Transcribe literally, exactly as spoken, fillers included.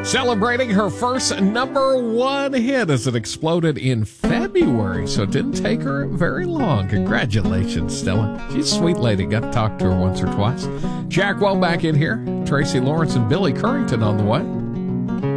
Celebrating her first number one hit as it exploded in February, so it didn't take her very long. Congratulations, Stella. She's a sweet lady. Got to talk to her once or twice. Jack Womack in here. Tracy Lawrence and Billy Currington on the way.